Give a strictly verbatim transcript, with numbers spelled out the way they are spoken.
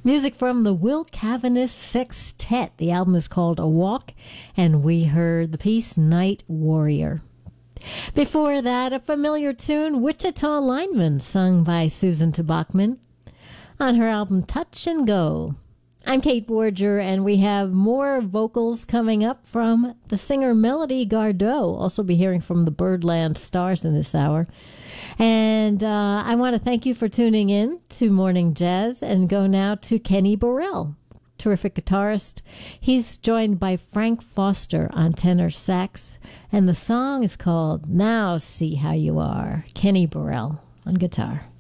Music from the Will Cavanis Sextet. The album is called A Walk, and we heard the piece Night Warrior. Before that, a familiar tune, Wichita Lineman, sung by Susan Tabachman on her album Touch and Go. I'm Kate Borger, and we have more vocals coming up from the singer Melody Gardot. Also be hearing from the Birdland Stars in this hour. And uh, I want to thank you for tuning in to Morning Jazz, and go now to Kenny Burrell, terrific guitarist. He's joined by Frank Foster on tenor sax, and the song is called Now See How You Are. Kenny Burrell on guitar.